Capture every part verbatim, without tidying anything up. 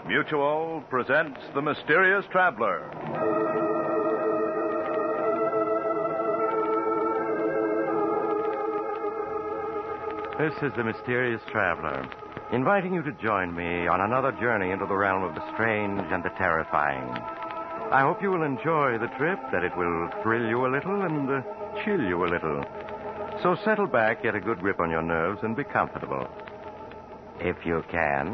Mutual presents The Mysterious Traveler. This is The Mysterious Traveler, inviting you to join me on another journey into the realm of the strange and the terrifying. I hope you will enjoy the trip, that it will thrill you a little and uh, chill you a little. So settle back, get a good grip on your nerves, and be comfortable. If you can.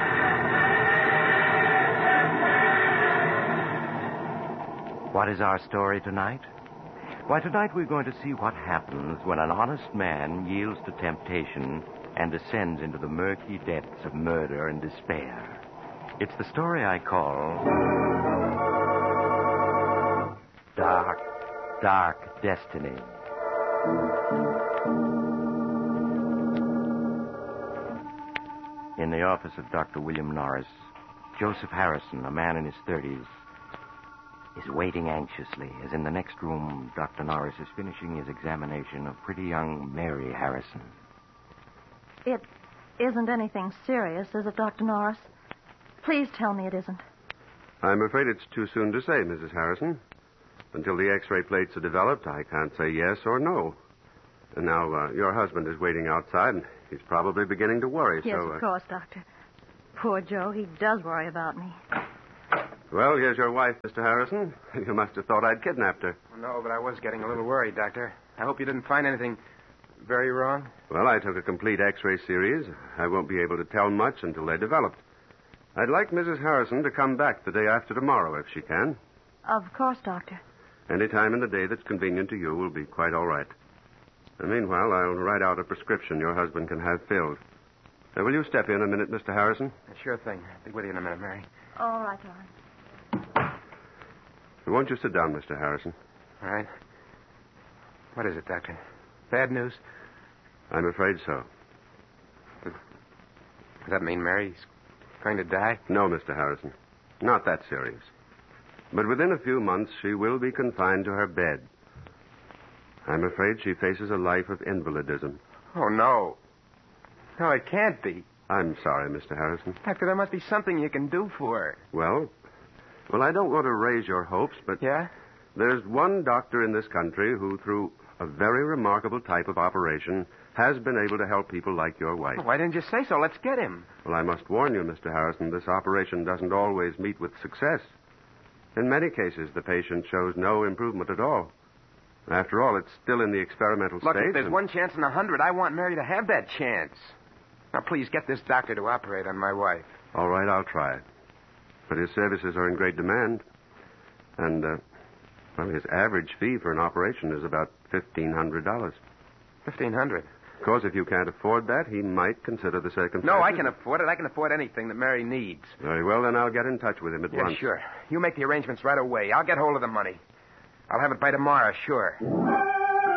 What is our story tonight? Why, tonight we're going to see what happens when an honest man yields to temptation and descends into the murky depths of murder and despair. It's the story I call Dark, Dark Destiny. In the office of Doctor William Norris, Joseph Harrison, a man in his thirties, is waiting anxiously as in the next room Doctor Norris is finishing his examination of pretty young Mary Harrison. It isn't anything serious, is it, Doctor Norris? Please tell me it isn't. I'm afraid it's too soon to say, Missus Harrison. Until the X-ray plates are developed, I can't say yes or no. And now, uh, your husband is waiting outside, and he's probably beginning to worry, yes, so... Uh... of course, Doctor. Poor Joe, he does worry about me. Well, here's your wife, Mister Harrison. You must have thought I'd kidnapped her. No, but I was getting a little worried, Doctor. I hope you didn't find anything very wrong. Well, I took a complete X-ray series. I won't be able to tell much until they're developed. I'd like Missus Harrison to come back the day after tomorrow, if she can. Of course, Doctor. Any time in the day that's convenient to you will be quite all right. And meanwhile, I'll write out a prescription your husband can have filled. Uh, will you step in a minute, Mister Harrison? Sure thing. I'll be with you in a minute, Mary. All right, all right. Won't you sit down, Mister Harrison? All right. What is it, Doctor? Bad news? I'm afraid so. Does that mean Mary's going to die? No, Mister Harrison. Not that serious. But within a few months, she will be confined to her bed. I'm afraid she faces a life of invalidism. Oh, no. No, it can't be. I'm sorry, Mister Harrison. Doctor, there must be something you can do for her. Well, well, I don't want to raise your hopes, but... Yeah? There's one doctor in this country who, through a very remarkable type of operation, has been able to help people like your wife. Well, why didn't you say so? Let's get him. Well, I must warn you, Mister Harrison, this operation doesn't always meet with success. In many cases, the patient shows no improvement at all. After all, it's still in the experimental Look, stage. if there's and... one chance in a hundred, I want Mary to have that chance. Now, please, get this doctor to operate on my wife. All right, I'll try. But his services are in great demand. And, uh, well, his average fee for an operation is about fifteen hundred dollars. fifteen hundred dollars? Of course, if you can't afford that, he might consider the circumstances. No, I can afford it. I can afford anything that Mary needs. Very well, then I'll get in touch with him at yeah, once. Sure. You make the arrangements right away. I'll get hold of the money. I'll have it by tomorrow, sure.